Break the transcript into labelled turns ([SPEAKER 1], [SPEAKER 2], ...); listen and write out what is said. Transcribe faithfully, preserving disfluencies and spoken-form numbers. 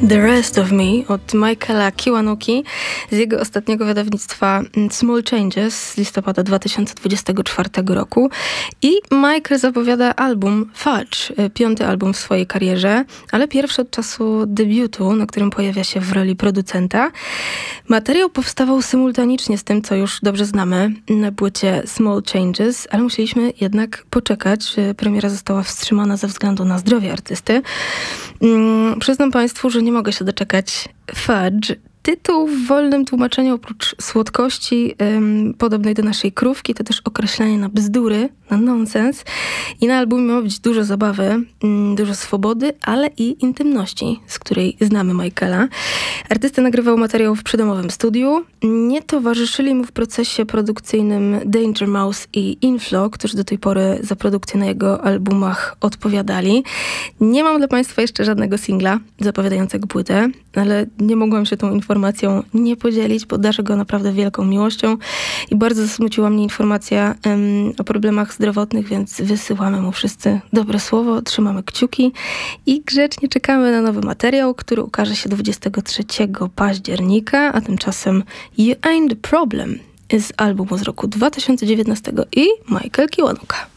[SPEAKER 1] The Rest of Me od Michaela Kiwanuki z jego ostatniego wydawnictwa Small Changes z listopada dwa tysiące dwudziestego czwartego roku. I Michael zapowiada album Fudge, piąty album w swojej karierze, ale pierwszy od czasu debiutu, na którym pojawia się w roli producenta. Materiał powstawał symultanicznie z tym, co już dobrze znamy na płycie Small Changes, ale musieliśmy jednak poczekać. Premiera została wstrzymana ze względu na zdrowie artysty. Hmm, przyznam Państwu, że nie mogę się doczekać. Fudge. Tytuł w wolnym tłumaczeniu oprócz słodkości ym, podobnej do naszej krówki, to też określenie na bzdury, na nonsens. I na albumie ma być dużo zabawy, ym, dużo swobody, ale i intymności, z której znamy Michaela. Artysta nagrywał materiał w przydomowym studiu. Nie towarzyszyli mu w procesie produkcyjnym Danger Mouse i Inflow, którzy do tej pory za produkcję na jego albumach odpowiadali. Nie mam dla Państwa jeszcze żadnego singla zapowiadającego płytę, ale nie mogłam się tą informacją informacją nie podzielić, bo darzę go naprawdę wielką miłością i bardzo zasmuciła mnie informacja um, o problemach zdrowotnych, więc wysyłamy mu wszyscy dobre słowo, trzymamy kciuki i grzecznie czekamy na nowy materiał, który ukaże się dwudziestego trzeciego października, a tymczasem You Ain't the Problem z albumu z roku dwa tysiące dziewiętnastego i Michael Kiwanuka.